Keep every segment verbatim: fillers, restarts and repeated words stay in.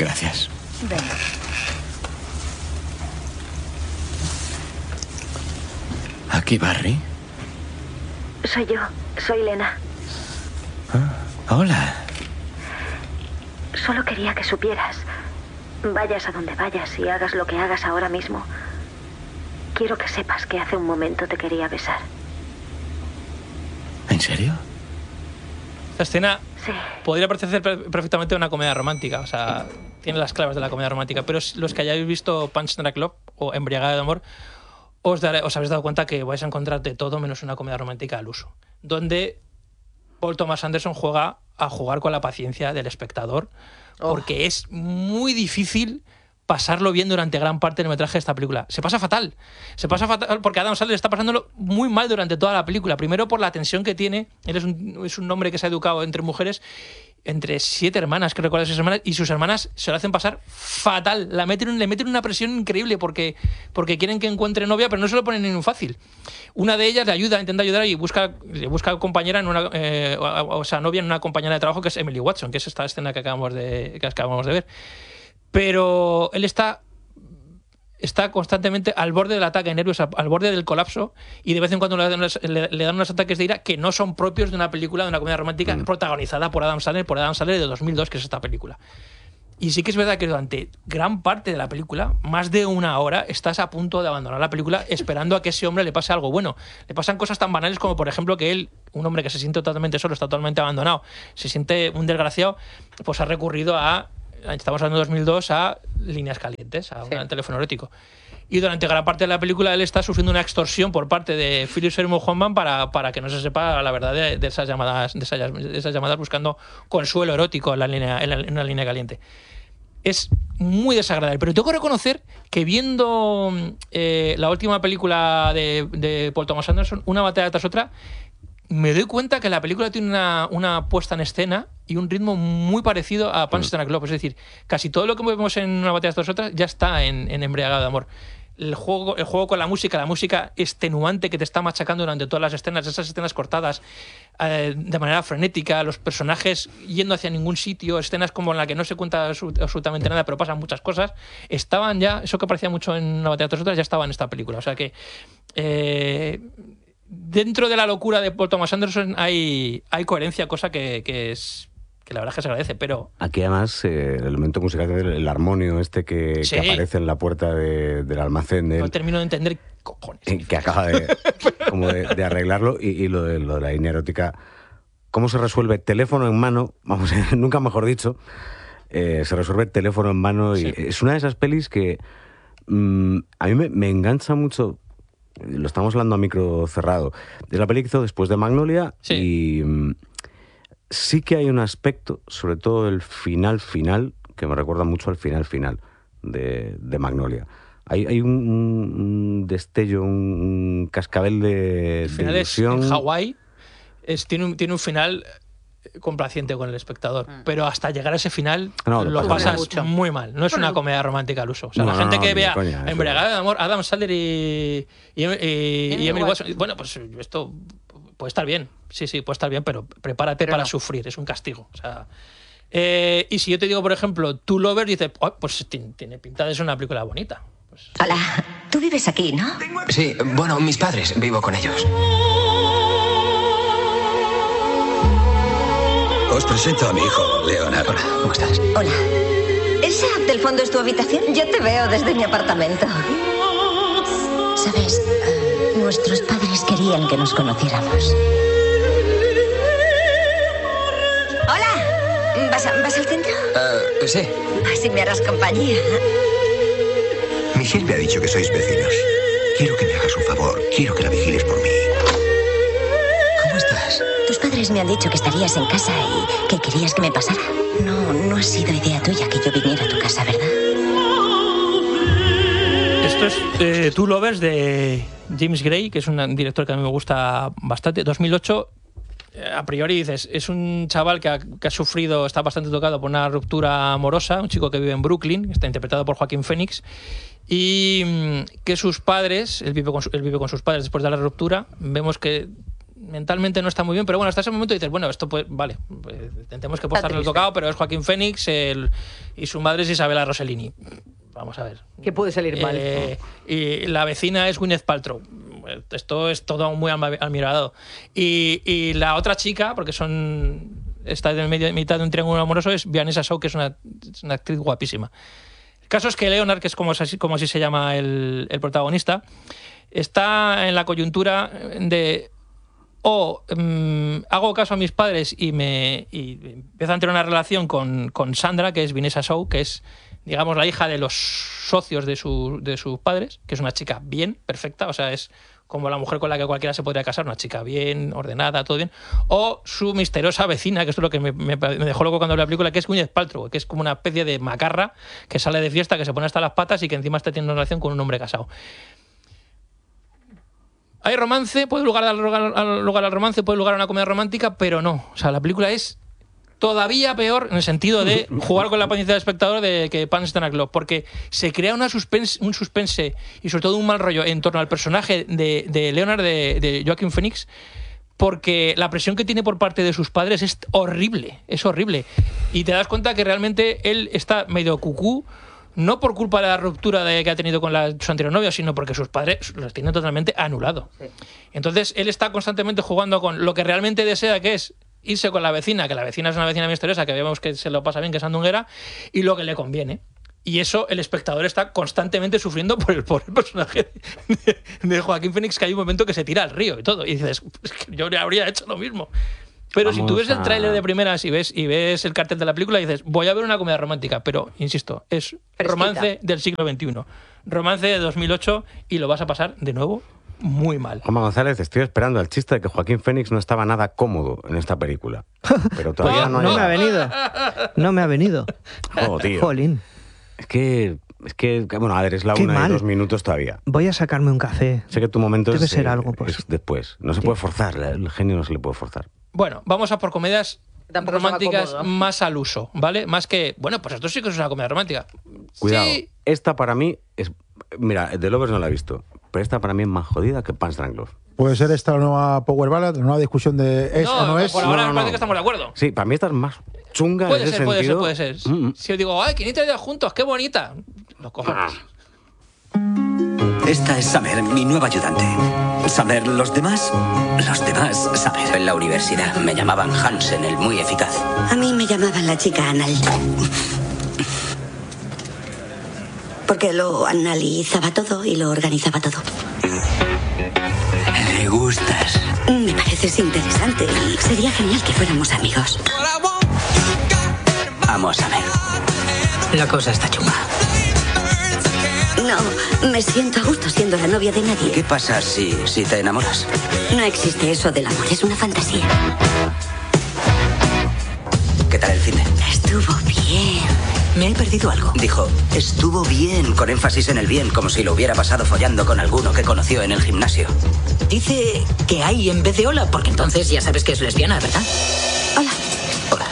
Gracias. Ven. ¿Aquí, Barry? Soy yo. Soy Lena. Ah, hola. Solo quería que supieras. Vayas a donde vayas y hagas lo que hagas ahora mismo. Quiero que sepas que hace un momento te quería besar. ¿En serio? Esta escena sí. podría parecer perfectamente una comedia romántica. O sea, tiene las claves de la comedia romántica. Pero los que hayáis visto Punch Drunk Love o Embriagado de Amor, os, daré, os habéis dado cuenta que vais a encontrar de todo menos una comedia romántica al uso. Donde Paul Thomas Anderson juega a jugar con la paciencia del espectador, porque oh. es muy difícil pasarlo bien durante gran parte del metraje de esta película. Se pasa fatal. Se pasa fatal porque Adam Sandler está pasándolo muy mal durante toda la película. Primero por la tensión que tiene. Él es un, es un hombre que se ha educado entre mujeres, entre siete hermanas, que recuerda sus hermanas, y sus hermanas se lo hacen pasar fatal. La meten, le meten una presión increíble porque, porque quieren que encuentre novia, pero no se lo ponen ni un fácil. Una de ellas le ayuda, intenta ayudar y busca, busca compañera en una, eh, o, o sea, novia en una compañera de trabajo que es Emily Watson, que es esta escena que acabamos de, que acabamos de ver. Pero él está, está constantemente al borde del ataque de nervios, al borde del colapso, y de vez en cuando le dan, unos, le, le dan unos ataques de ira que no son propios de una película, de una comedia romántica mm. protagonizada por Adam Sandler, por Adam Sandler de dos mil dos, que es esta película. Y sí que es verdad que durante gran parte de la película, más de una hora, estás a punto de abandonar la película esperando a que ese hombre le pase algo bueno. Le pasan cosas tan banales como, por ejemplo, que él, un hombre que se siente totalmente solo, está totalmente abandonado, se siente un desgraciado, pues ha recurrido a... Estamos hablando de dos mil dos, a líneas calientes, a un sí. teléfono erótico. Y durante gran parte de la película él está sufriendo una extorsión por parte de Philip Seymour Hoffman para, para que no se sepa la verdad de, de, esas llamadas, de, esas, de esas llamadas buscando consuelo erótico en, la línea, en, la, en una línea caliente. Es muy desagradable, pero tengo que reconocer que viendo eh, la última película de, de Paul Thomas Anderson, una batalla tras otra, me doy cuenta que la película tiene una, una puesta en escena y un ritmo muy parecido a Punch Drunk Love. Es decir, casi todo lo que vemos en una batalla tras otra ya está en, en Embriagado de Amor. El juego, el juego con la música, la música extenuante que te está machacando durante todas las escenas, esas escenas cortadas eh, de manera frenética, los personajes yendo hacia ningún sitio, escenas como en la que no se cuenta absolutamente nada, pero pasan muchas cosas, estaban ya, eso que parecía mucho en una batalla tras otra, ya estaba en esta película. O sea que... Eh, dentro de la locura de Paul Thomas Anderson hay, hay coherencia, cosa que, que es que la verdad es que se agradece, pero... Aquí además eh, el elemento musical, el armonio este que, sí. que aparece en la puerta de, del almacén de él, no termino de entender cojones. Que acaba de, como de, de arreglarlo y, y lo, de, lo de la línea erótica, cómo se resuelve teléfono en mano, vamos, nunca mejor dicho, eh, se resuelve teléfono en mano y sí. es una de esas pelis que mmm, a mí me, me engancha mucho. Lo estamos hablando a micro cerrado. Es la peli que hizo después de Magnolia sí. y mmm, sí que hay un aspecto, sobre todo el final final, que me recuerda mucho al final final de, de Magnolia. Hay, hay un, un destello, un, un cascabel de, el final de ilusión. Es en Hawái es, tiene, un, tiene un final complaciente con el espectador, mm. pero hasta llegar a ese final no, lo pasas mucho. Muy mal. No es una comedia romántica al uso. O sea, no, la gente no, que vea Embriagado de Amor, Adam Sandler y, y, y, y Emily Watson, bueno, pues esto puede estar bien. Sí, sí, puede estar bien, pero prepárate pero para no. sufrir. Es un castigo. O sea, eh, y si yo te digo, por ejemplo, Two Lovers, dices, oh, pues tiene pinta de ser una película bonita. Pues... Hola, tú vives aquí, ¿no? Sí, bueno, mis padres, vivo con ellos. Os presento a mi hijo, Leonard. Hola, ¿cómo estás? Hola. ¿Esa del fondo es tu habitación? Yo te veo desde mi apartamento. ¿Sabes? Uh, nuestros padres querían que nos conociéramos. Hola. ¿Vas, a, ¿vas al centro? Uh, sí. Así me harás compañía. Michelle me ha dicho que sois vecinos. Quiero que me hagas un favor. Quiero que la vigiles por mí. ¿Cómo estás? Tus padres me han dicho que estarías en casa y que querías que me pasara. No, no ha sido idea tuya que yo viniera a tu casa, ¿verdad? Esto es eh, Two Lovers de James Gray, que es un director que a mí me gusta bastante. dos mil ocho, eh, a priori dices, es un chaval que ha, que ha sufrido, está bastante tocado por una ruptura amorosa, un chico que vive en Brooklyn, que está interpretado por Joaquín Phoenix, y que sus padres, él vive con, él vive con sus padres después de la ruptura, vemos que mentalmente no está muy bien, pero bueno, hasta ese momento dices, bueno, esto pues, vale, pues, intentemos que pueda estar el tocado, pero es Joaquín Phoenix el, y su madre es Isabella Rossellini. Vamos a ver. ¿Qué puede salir mal? Eh, y la vecina es Gwyneth Paltrow. Esto es todo muy almirado. Y, y la otra chica, porque son está en medio, mitad de un triángulo amoroso, es Vanessa Shaw, que es una, es una actriz guapísima. El caso es que Leonard, que es como así, como así se llama el, el protagonista, está en la coyuntura de o um, hago caso a mis padres y me y empiezo a tener una relación con, con Sandra, que es Vanessa Shaw, que es, digamos, la hija de los socios de, su, de sus padres, que es una chica bien, perfecta, o sea, es como la mujer con la que cualquiera se podría casar, una chica bien, ordenada, todo bien, o su misteriosa vecina, que esto es lo que me, me, me dejó loco cuando vi la película, que es Gwyneth Paltrow, que es como una especie de macarra que sale de fiesta, que se pone hasta las patas y que encima está teniendo una relación con un hombre casado. Hay romance, puede lugar al, lugar, al lugar al romance, puede lugar a una comedia romántica, pero no. O sea, la película es todavía peor en el sentido de jugar con la paciencia del espectador de que Punch Drunk Love, porque se crea una suspense, un suspense y sobre todo un mal rollo en torno al personaje de, de Leonard, de, de Joaquin Phoenix, porque la presión que tiene por parte de sus padres es horrible, es horrible. Y te das cuenta que realmente él está medio cucú, no por culpa de la ruptura de, que ha tenido con la, su anterior novia, sino porque sus padres los tienen totalmente anulado. Sí. Entonces él está constantemente jugando con lo que realmente desea, que es irse con la vecina, que la vecina es una vecina misteriosa, que vemos que se lo pasa bien, que es sandunguera, y lo que le conviene. Y eso el espectador está constantemente sufriendo por el, por el personaje de, de Joaquín Phoenix, que hay un momento que se tira al río y todo. Y dices, es que yo habría hecho lo mismo. Pero Vamos si tú ves a... el tráiler de primeras y ves, y ves el cartel de la película, dices, voy a ver una comedia romántica. Pero, insisto, es Fresquita. Romance del siglo veintiuno. Romance de dos mil ocho y lo vas a pasar de nuevo muy mal. Juanma González, estoy esperando el chiste de que Joaquín Phoenix no estaba nada cómodo en esta película. Pero todavía no, no, hay... no me ha venido. No me ha venido. Oh, tío. Jolín. Es que... Es que, bueno, a ver, es la Qué una mal. y dos minutos todavía. Voy a sacarme un café. Sé que tu momento Debe es, ser eh, algo, pues. es después. No se puede forzar, el genio no se le puede forzar. Bueno, vamos a por comedias Tampoco románticas más al uso, ¿vale? Más que, bueno, pues esto sí que es una comedia romántica. Cuidado, Sí. esta para mí es... Mira, The Lovers no la he visto, pero esta para mí es más jodida que Punch Drunk Love. ¿Puede ser esta la nueva Power Ballad? ¿La nueva discusión de es no, o no es? por ahora No, no, me parece no. que estamos de acuerdo. Sí, para mí esta es más chunga Puede en ese ser, puede ser, sentido. puede ser. Mm. Si yo digo, ay, quinientos días juntos, qué bonita. Los cojones. Esta es Summer, mi nueva ayudante. Summer, los demás, los demás, Summer. En la universidad me llamaban Hansen, el muy eficaz. A mí me llamaban la chica anal. Porque lo analizaba todo y lo organizaba todo. Le gustas. Me pareces interesante y sería genial que fuéramos amigos. Amo a Summer. La cosa está chunga. No, me siento a gusto siendo la novia de nadie. ¿Qué pasa si, si te enamoras? No existe eso del amor, es una fantasía. ¿Qué tal el cine? Estuvo bien. Me he perdido algo. Dijo, estuvo bien, con énfasis en el bien, como si lo hubiera pasado follando con alguno que conoció en el gimnasio. Dice que hay en vez de hola, porque entonces ya sabes que es lesbiana, ¿verdad? Hola. Hola.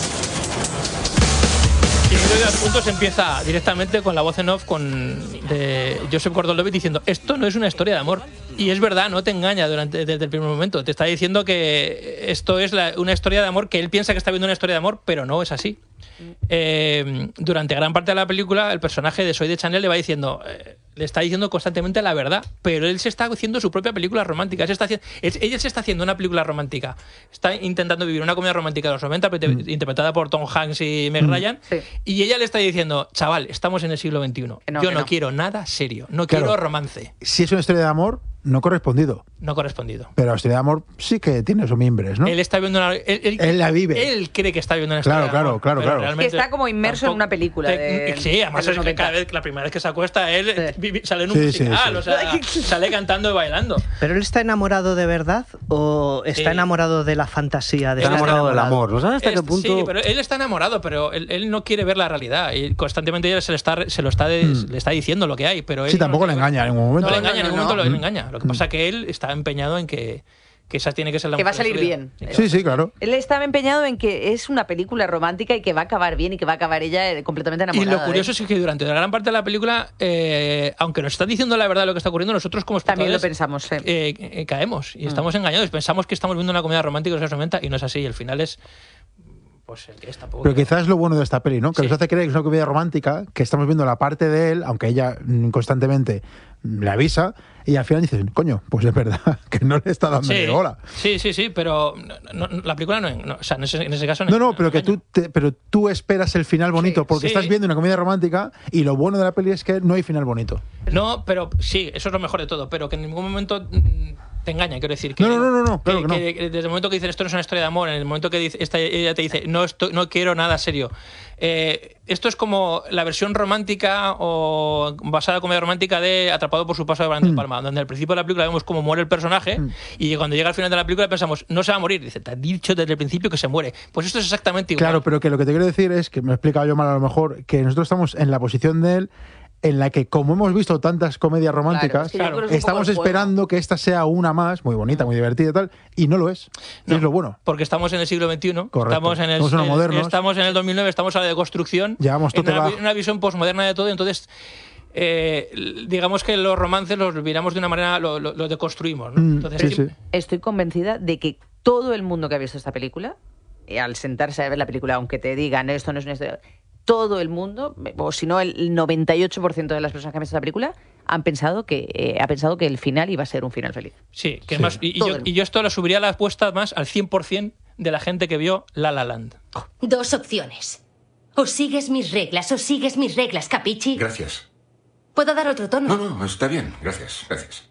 Y el vídeo de puntos empieza directamente con la voz en off con, de Joseph Gordon-Levitt diciendo, esto no es una historia de amor. Y es verdad, no te engaña durante, desde el primer momento. Te está diciendo que esto es la, una historia de amor, que él piensa que está viendo una historia de amor, pero no es así. Eh, durante gran parte de la película, el personaje de Zoe de Chanel le va diciendo, eh, le está diciendo constantemente la verdad, pero él se está haciendo su propia película romántica. Se está haciendo, es, ella se está haciendo una película romántica. Está intentando vivir una comedia romántica de los noventa, mm. interpretada por Tom Hanks y Meg mm. Ryan, sí. Y ella le está diciendo, chaval, estamos en el siglo veintiuno. No, Yo no, no quiero nada serio, no claro, quiero romance. Si es una historia de amor, no correspondido. No correspondido. Pero la historia de amor sí que tiene esos mimbres, ¿no? Él está viendo una... Él, él, él la vive. Él cree que está viendo una claro, historia claro, de amor. Claro, claro, claro. Que está como inmerso tampoco, en una película. De, sí, además de es que cada vez, la primera vez que se acuesta, él sí. sale en un sí, musical, sí, sí. o sea, sale cantando y bailando. ¿Pero él está enamorado de verdad o está sí. enamorado de la fantasía? De está enamorado, enamorado del amor, ¿no sabes hasta es, qué punto? Sí, pero él está enamorado, pero él, él no quiere ver la realidad y constantemente ella se, le está, se lo está, de, mm. le está diciendo lo que hay, pero él sí, tampoco no, le engaña en ningún momento. No le engaña, en ningún momento no. le engaña. Lo que pasa es que él está empeñado en que que esa tiene que ser la que va a mujer de salir su vida. bien. Sí, sí, claro. Él estaba empeñado en que es una película romántica y que va a acabar bien y que va a acabar ella eh, completamente Y enamorada. lo curioso ¿eh? es que durante la gran parte de la película, eh, aunque nos está diciendo la verdad de lo que está ocurriendo, nosotros como También espectadores lo pensamos, sí. eh, eh, caemos y Mm. estamos engañados. Pensamos que estamos viendo una comedia romántica de los años noventa y no es así. El final es... Pues el que es tampoco... Pero quizás es lo bueno de esta peli, ¿no? Que Sí. nos hace creer que es una comedia romántica, que estamos viendo la parte de él, aunque ella mm, constantemente mm, le avisa, y al final dices, coño, pues es verdad, que no le está dando Sí, ni bola. sí, sí, sí, pero no, no, la película no, no, o sea, en ese, en ese caso No, no, pero que tú, te- pero tú esperas el final bonito, porque Sí. estás viendo una comedia romántica y lo bueno de la peli es que no hay final bonito. No, pero sí, eso es lo mejor de todo, pero que en ningún momento mm, te engaña, quiero decir. Que, No, no, no, no, no, claro que no. que desde el momento que dicen esto no es una historia de amor, en el momento que dice, esta, ella te dice no, esto, no quiero nada serio. Eh, esto es como la versión romántica o basada en comedia romántica de Atrapado por su paso de Brian De Palma, donde al principio de la película vemos cómo muere el personaje y cuando llega al final de la película pensamos, no se va a morir. Dice, te has dicho desde el principio que se muere. Pues esto es exactamente igual. Claro, pero que lo que te quiero decir es, que me he explicado yo mal a lo mejor, que nosotros estamos en la posición de él en la que, como hemos visto tantas comedias románticas, es que yo creo que es un estamos poco el juego. esperando que esta sea una más, muy bonita, muy divertida y tal, y no lo es. Y No, es lo bueno. Porque estamos en el siglo veintiuno, Correcto. estamos en el, Estamos en los el- modernos. estamos en el dos mil nueve, estamos a la deconstrucción, Llevamos en tote una, va. vi- una visión posmoderna de todo, entonces eh, digamos que los romances los miramos de una manera, lo, lo- los deconstruimos, ¿no? Mm, Entonces, sí, sí. Estoy convencida de que todo el mundo que ha visto esta película, eh, al sentarse a ver la película, aunque te digan esto no es una historia, todo el mundo, o si no el noventa y ocho por ciento de las personas que han visto esta película, han pensado que eh, ha pensado que el final iba a ser un final feliz. Sí, que es Sí. más, y, y Todo yo, el- y yo esto lo subiría a la apuesta más al cien por ciento de la gente que vio La La Land. Dos opciones. O sigues mis reglas o sigues mis reglas, ¿capichi? Gracias. ¿Puedo dar otro tono? No, no, está bien. Gracias, gracias.